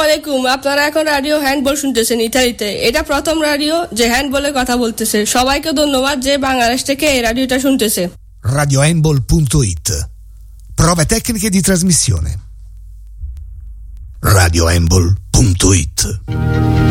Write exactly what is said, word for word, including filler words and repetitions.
আলাইকুম, আপনারা এখন রেডিও হ্যান্ডবল শুনতেছেন ইতালিতে। এটা প্রথম রেডিও যে হ্যান্ডবলে কথা বলতেছে। সবাইকে ধন্যবাদ যে বাংলাদেশ থেকে এই রেডিওটা শুনতেছে। radio handball punto it. Prove tecniche di trasmissione. radio handball punto it.